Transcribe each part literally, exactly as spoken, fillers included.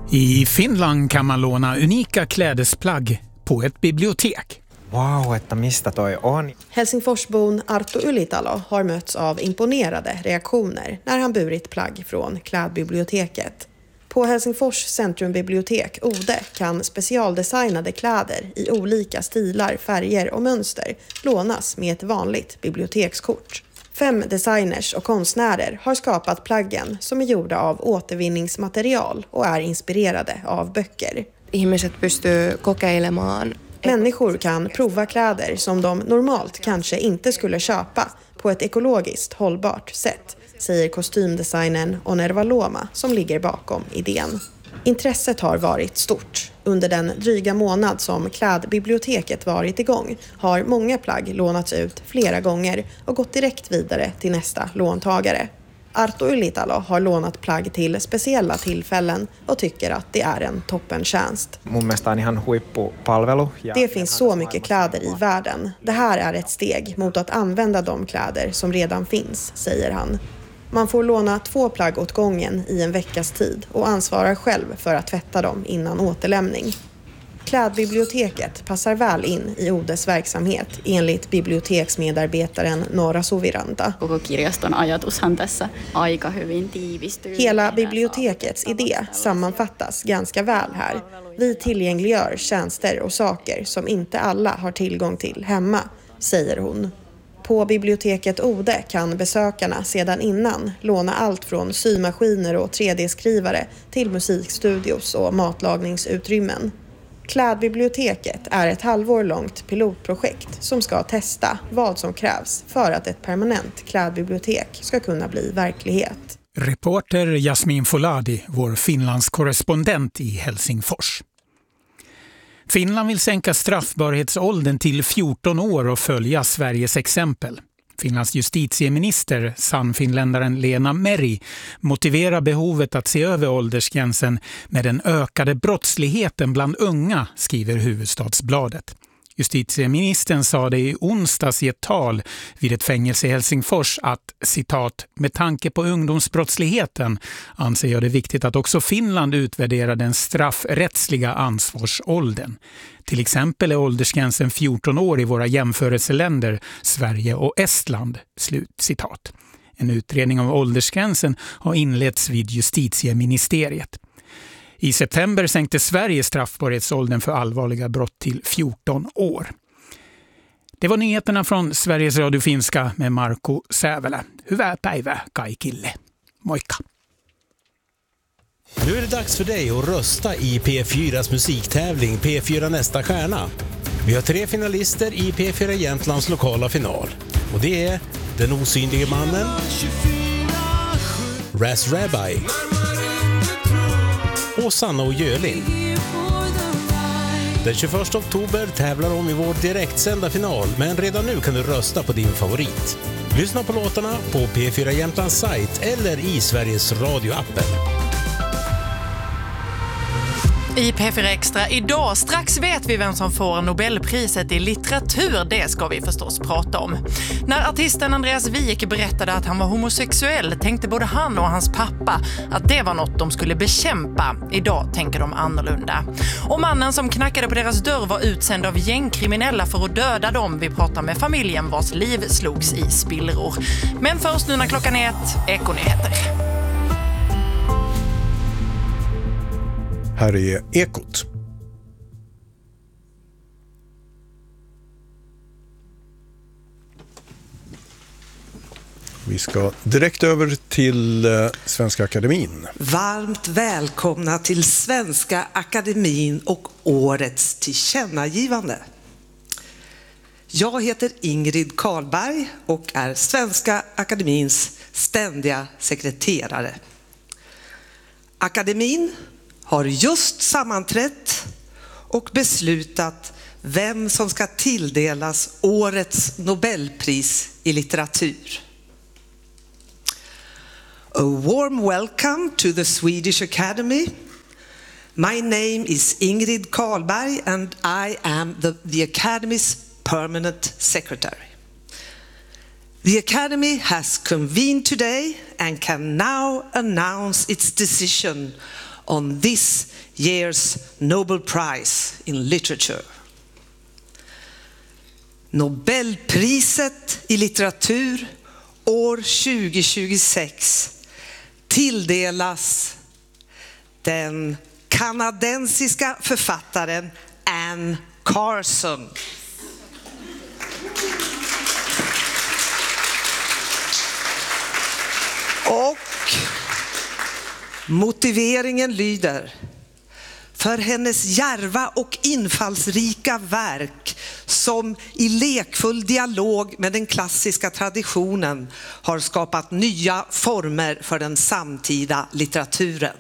I Finland kan man låna unika klädesplagg på ett bibliotek. Wow, että mistä toi on? Helsingforsbon Arto Ylitalo har mötts av imponerade reaktioner när han burit plagg från klädbiblioteket. På Helsingfors centrumbibliotek Ode kan specialdesignade kläder i olika stilar, färger och mönster lånas med ett vanligt bibliotekskort. Fem designers och konstnärer har skapat plaggen som är gjorda av återvinningsmaterial och är inspirerade av böcker. Ihmiset pystyy kokeilemaan. Människor kan prova kläder som de normalt kanske inte skulle köpa på ett ekologiskt hållbart sätt, säger kostymdesignern Onerva Loma som ligger bakom idén. Intresset har varit stort. Under den dryga månad som klädbiblioteket varit igång har många plagg lånats ut flera gånger och gått direkt vidare till nästa låntagare. Arto Ylitalo har lånat plagg till speciella tillfällen och tycker att det är en toppentjänst. Mun mielestä on ihan huippupalvelu. Det finns så mycket kläder i världen. Det här är ett steg mot att använda de kläder som redan finns, säger han. Man får låna två plagg åt gången i en veckas tid och ansvarar själv för att tvätta dem innan återlämning. Klädbiblioteket passar väl in i Odes verksamhet enligt biblioteksmedarbetaren Nora Suviranta. Koko kirjaston ajatushan tässä aika hyvin tiivistyy. Hela bibliotekets idé sammanfattas ganska väl här. Vi tillgängliggör tjänster och saker som inte alla har tillgång till hemma, säger hon. På biblioteket Ode kan besökarna sedan innan låna allt från symaskiner och tre D-skrivare till musikstudios och matlagningsutrymmen. Klädbiblioteket är ett halvår långt pilotprojekt som ska testa vad som krävs för att ett permanent klädbibliotek ska kunna bli verklighet. Reporter Jasmin Foladi, vår Finlands korrespondent i Helsingfors. Finland vill sänka straffbarhetsåldern till fjorton år och följa Sveriges exempel. Finlands justitieminister, sannfinländaren Lena Meri, motiverar behovet att se över åldersgränsen med den ökade brottsligheten bland unga, skriver Huvudstadsbladet. Justitieministern sa det i onsdags i ett tal vid ett fängelse i Helsingfors att, citat, med tanke på ungdomsbrottsligheten anser jag det viktigt att också Finland utvärderar den straffrättsliga ansvarsåldern. Till exempel är åldersgränsen fjorton år i våra jämförelseländer Sverige och Estland, slut citat. En utredning av åldersgränsen har inletts vid justitieministeriet. I september sänkte Sverige straffbarhetsåldern för allvarliga brott till fjorton år. Det var nyheterna från Sveriges Radio Finska med Marko Sävelä. Hyvää päivää kaikille. Moikka! Nu är det dags för dig att rösta i P fyras musiktävling P fyra nästa stjärna. Vi har tre finalister i P fyra Jämtlands lokala final. Och det är Den osynlige mannen, Ras Rabbi och Sanna och Göling. Den tjugoförsta oktober tävlar de i vår direktsända final, men redan nu kan du rösta på din favorit. Lyssna på låtarna på P fyra Jämtlands sajt eller i Sveriges Radio-appen. I P fyra Extra idag, strax vet vi vem som får Nobelpriset i litteratur, det ska vi förstås prata om. När artisten Andreas Wijk berättade att han var homosexuell tänkte både han och hans pappa att det var något de skulle bekämpa. Idag tänker de annorlunda. Och mannen som knackade på deras dörr var utsänd av gängkriminella för att döda dem. Vi pratar med familjen vars liv slogs i spillror. Men först nu när klockan är ett, Ekonyheter. Här är Ekot. Vi ska direkt över till eh, Svenska Akademin. Varmt välkomna till Svenska Akademin och årets tillkännagivande. Jag heter Ingrid Karlberg och är Svenska Akademins ständiga sekreterare. Akademin har just sammanträtt och beslutat vem som ska tilldelas årets Nobelpris i litteratur. A warm welcome to the Swedish Academy. My name is Ingrid Karlberg and I am the, the Academy's permanent secretary. The Academy has convened today and can now announce its decision on this year's Nobel Prize in Literature. Nobelpriset i litteratur år tjugo tjugosex tilldelas den kanadensiska författaren Anne Carson. Och motiveringen lyder: för hennes djärva och infallsrika verk som i lekfull dialog med den klassiska traditionen har skapat nya former för den samtida litteraturen.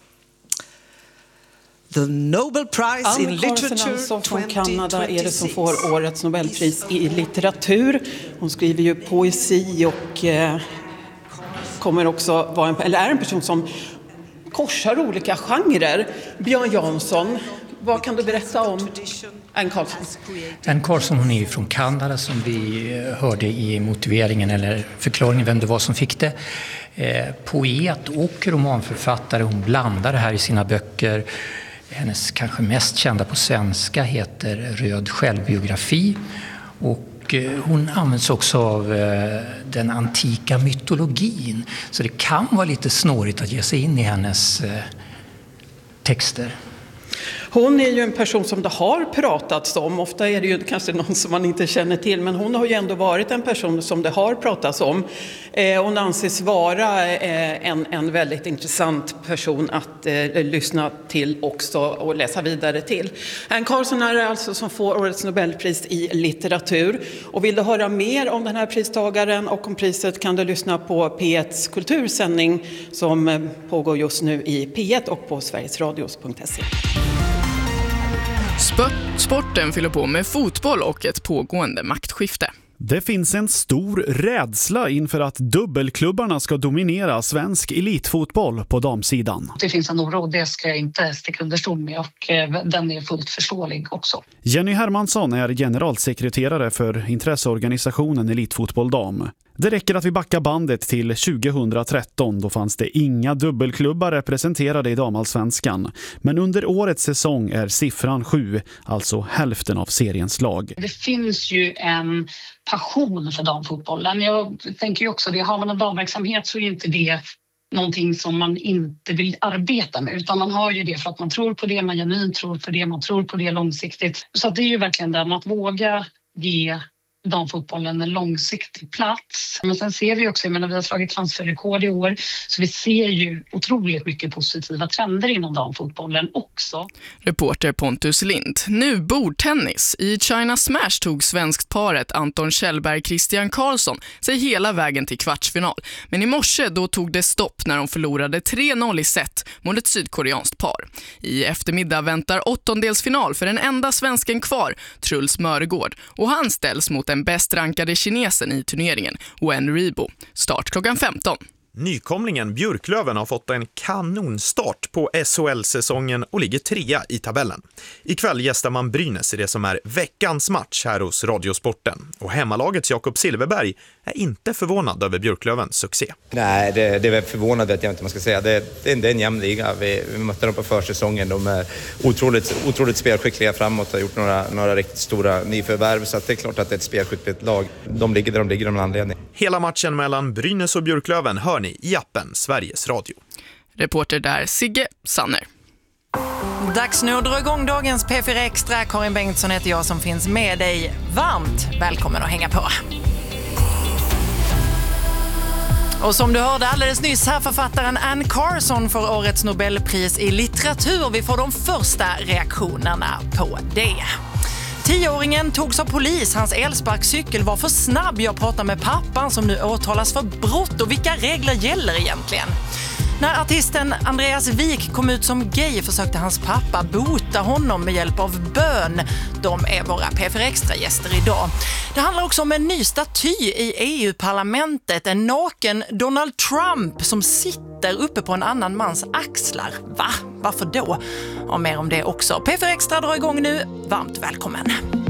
The Nobel Prize in Literature alltså från Kanada är det som får årets Nobelpris i litteratur. Hon skriver ju poesi och eh, kommer också vara en, eller är en person som korsar olika genrer. Björn Jansson, vad kan du berätta om Anne Carson? Anne Carson, hon är ju från Kanada, som vi hörde i motiveringen eller förklaringen vem det var som fick det. Eh, poet och romanförfattare, hon blandar det här i sina böcker. Hennes kanske mest kända på svenska heter Röd självbiografi, och hon används också av den antika mytologin, så det kan vara lite snårigt att ge sig in i hennes texter. Hon är ju en person som det har pratats om. Ofta är det ju kanske någon som man inte känner till, men hon har ju ändå varit en person som det har pratats om. Eh, hon anses vara eh, en, en väldigt intressant person att eh, lyssna till också och läsa vidare till. Anne Carson är alltså som får årets Nobelpris i litteratur. Och vill du höra mer om den här pristagaren och om priset kan du lyssna på P etts kultursändning som eh, pågår just nu i P ett och på sverigesradios punkt se. Sporten fyller på med fotboll och ett pågående maktskifte. Det finns en stor rädsla inför att dubbelklubbarna ska dominera svensk elitfotboll på damsidan. Det finns en oro, det ska jag inte sticka under stol med, och den är fullt förståelig också. Jenny Hermansson är generalsekreterare för intresseorganisationen Elitfotboll Dam. Det räcker att vi backar bandet till tjugohundratretton, då fanns det inga dubbelklubbar representerade i damallsvenskan. Men under årets säsong är siffran sju, alltså hälften av seriens lag. Det finns ju en passion för damfotbollen. Jag tänker ju också det, har man en damverksamhet så är inte det någonting som man inte vill arbeta med, utan man har ju det för att man tror på det, man genuint tror på det, man tror på det långsiktigt. Så det är ju verkligen det, att våga ge damfotbollen en långsiktig plats. Men sen ser vi också, jag menar, vi har slagit transferrekord i år, så vi ser ju otroligt mycket positiva trender inom damfotbollen också. Reporter Pontus Lind. Nu bordtennis. I China Smash tog svenskt paret Anton Kjellberg och Christian Karlsson sig hela vägen till kvartsfinal. Men i morse då tog det stopp när de förlorade tre noll i set mot ett sydkoreanskt par. I eftermiddag väntar åttondelsfinal för den enda svensken kvar, Truls Mörgård, och han ställs mot den bäst rankade kinesen i turneringen, Wen Ribo. Start klockan femton. Nykomlingen Björklöven har fått en kanonstart på S H L-säsongen och ligger trea i tabellen. Ikväll gästar man Brynäs i det som är veckans match här hos Radiosporten. Och hemmalagets Jakob Silverberg är inte förvånad över Björklövens succé. Nej, det, det är förvånad vet jag inte man ska säga. Det, det, är, det är en jämn liga. Vi, vi mötte dem på försäsongen. De är otroligt, otroligt spelskickliga framåt och har gjort några, några riktigt stora nyförvärv. Så att det är klart att det är ett spelskickligt lag. De ligger där de ligger av en anledning. Hela matchen mellan Brynäs och Björklöven hör ni i appen Sveriges Radio. Reporter där Sigge Sanner. Dags nu att dra igång dagens P fyra Extra. Karin Bengtsson heter jag som finns med dig. Varmt välkommen att hänga på. Och som du hörde alldeles nyss här, författaren Anne Carson får årets Nobelpris i litteratur. Vi får de första reaktionerna på det. Tioåringen togs av polis. Hans elsparkcykel var för snabb. Jag pratar med pappan som nu åtalas för brott. Och vilka regler gäller egentligen? När artisten Andreas Wik kom ut som gay försökte hans pappa bota honom med hjälp av bön. De är våra P fyra Extra-gäster idag. Det handlar också om en ny staty i E U-parlamentet. En naken Donald Trump som sitter uppe på en annan mans axlar. Va? Varför då? Och mer om det också. P fyra Extra drar igång nu. Varmt välkommen.